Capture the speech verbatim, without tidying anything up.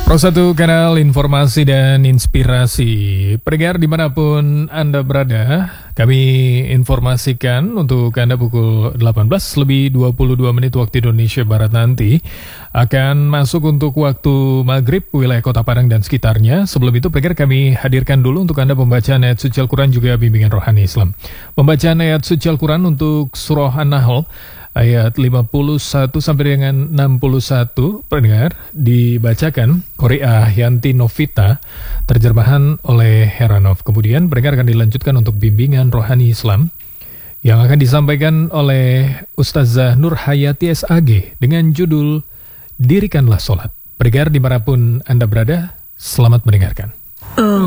Pro satu Kanal Informasi dan Inspirasi. Pendengar dimanapun Anda berada, kami informasikan untuk Anda pukul delapan belas lebih dua puluh dua menit waktu Indonesia Barat nanti akan masuk untuk waktu maghrib wilayah Kota Padang dan sekitarnya. Sebelum itu pendengar kami hadirkan dulu untuk Anda pembacaan ayat suci Al-Quran juga bimbingan rohani Islam. Pembacaan ayat suci Al-Quran untuk Surah An-Nahl ayat lima puluh satu sampai dengan enam puluh satu, pendengar, dibacakan Korea Yanti Novita, terjemahan oleh Heranov. Kemudian pendengar akan dilanjutkan untuk bimbingan rohani Islam yang akan disampaikan oleh Ustazah Nur Hayati S A G dengan judul Dirikanlah Sholat. Pendengar dimanapun Anda berada, selamat mendengarkan.